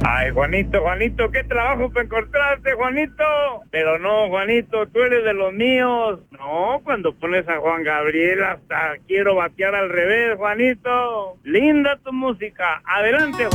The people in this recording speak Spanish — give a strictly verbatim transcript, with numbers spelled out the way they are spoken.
Ay, Juanito, Juanito, qué trabajo para encontrarte, Juanito. Pero no, Juanito, tú eres de los míos. No, cuando pones a Juan Gabriel hasta quiero batear al revés, Juanito. Linda tu música. Adelante, Juanito.